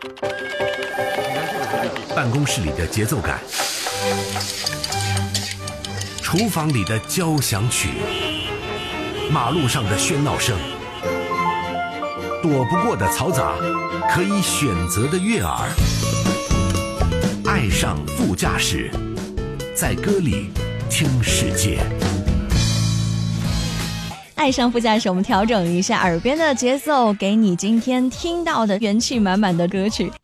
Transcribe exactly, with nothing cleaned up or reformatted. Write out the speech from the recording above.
办公室里的节奏感，厨房里的交响曲，马路上的喧闹声，躲不过的嘈杂，可以选择的悦耳。爱上副驾驶，在歌里听世界。 爱上副驾驶，我们调整一下耳边的节奏，给你今天听到的元气满满的歌曲。